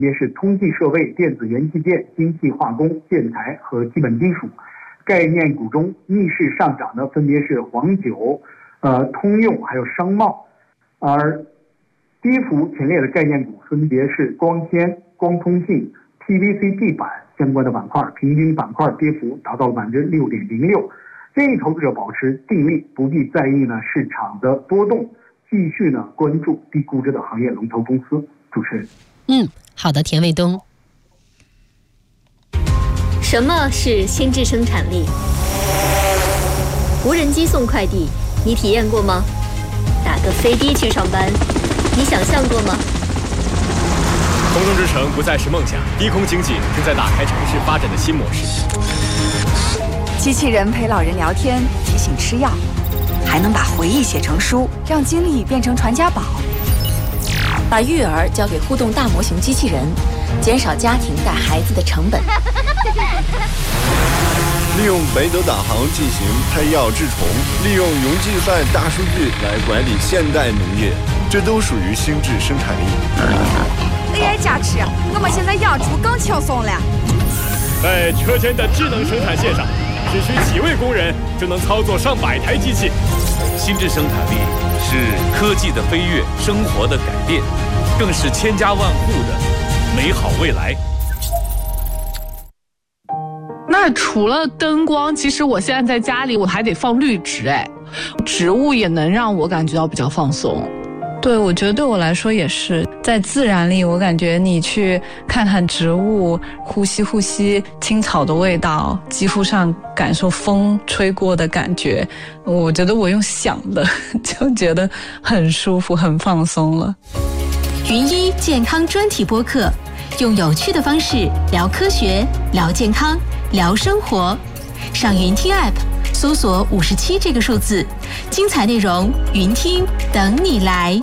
别是通信设备、电子元器件、精细化工、建材和基本金属。概念股中逆势上涨的分别是黄酒、通用还有商贸，而跌幅前列的概念股分别是光纤、光通信、PVC 地板相关的板块，平均板块跌幅达到了6.06%。建议投资者保持定力，不必在意市场的波动，继续关注低估值的行业龙头公司。主持人， 好的，田卫东。 什么是心智生产力？无人机送快递，你体验过吗？打个飞的去上班，你想象过吗？ 空中之城不再是梦想，低空经济正在打开城市发展的新模式。 机器人陪老人聊天，提醒吃药，还能把回忆写成书，让经历变成传家宝。 把育儿交给互动大模型机器人，减少家庭带孩子的成本。 利用北斗导航进行配药治虫，利用云计算大数据来管理现代农业，这都属于心智生产力。 AI 加持，我们现在养猪更轻松了。 在车间的智能生产线上，只需几位工人就能操作上百台机器。 心智生产力是科技的飞跃，生活的改变，更是千家万户的美好未来。 那除了灯光，其实我现在在家里我还得放绿植，植物也能让我感觉到比较放松。 对，我觉得对我来说也是，在自然里，我感觉你去看看植物，呼吸青草的味道，肌肤上感受风吹过的感觉，我觉得我用想的就觉得很舒服，很放松了。 云一健康专题播客，用有趣的方式聊科学、聊健康、聊生活。上云听 App 搜索57这个数字，精彩内容云听等你来。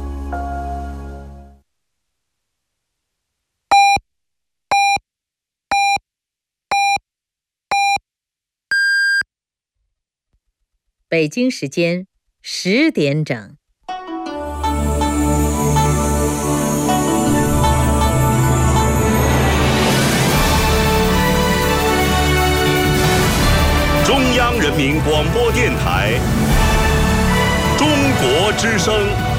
北京时间10点整。 中央人民广播电台，中国之声。